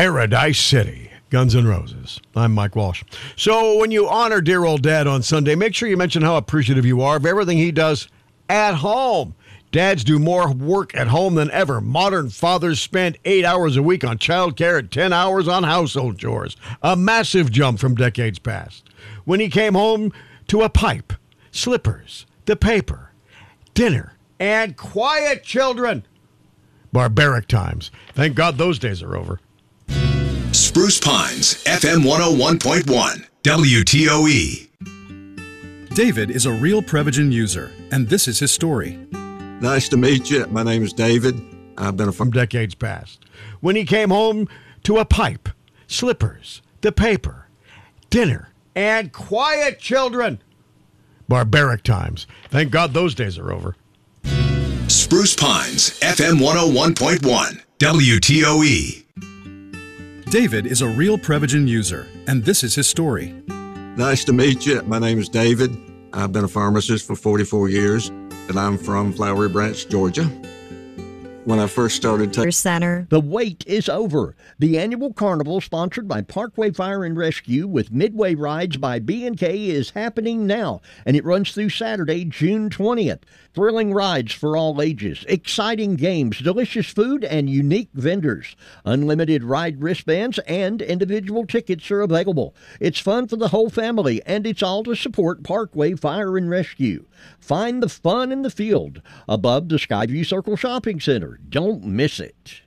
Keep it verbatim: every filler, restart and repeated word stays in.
Paradise City, Guns N' Roses. I'm Mike Walsh. So when you honor dear old dad on Sunday, make sure you mention how appreciative you are of everything he does at home. Dads do more work at home than ever. Modern fathers spend eight hours a week on childcare and ten hours on household chores. A massive jump from decades past. When he came home to a pipe, slippers, the paper, dinner, and quiet children. Barbaric times. Thank God those days are over. Spruce Pines, F M one oh one point one, W T O E. David is a real Prevagen user, and this is his story. Nice to meet you. My name is David. I've been a from decades past. When he came home to a pipe, slippers, the paper, dinner, and quiet children. Barbaric times. Thank God those days are over. Spruce Pines, F M one oh one point one, W T O E. David is a real Prevagen user, and this is his story. Nice to meet you. My name is David. I've been a pharmacist for forty-four years, and I'm from Flowery Branch, Georgia. When I first started taking Center. The wait is over. The annual carnival sponsored by Parkway Fire and Rescue with Midway Rides by B and K is happening now, and it runs through Saturday, June twentieth. Thrilling rides for all ages, exciting games, delicious food, and unique vendors. Unlimited ride wristbands and individual tickets are available. It's fun for the whole family, and it's all to support Parkway Fire and Rescue. Find the fun in the field above the Skyview Circle Shopping Center. Don't miss it.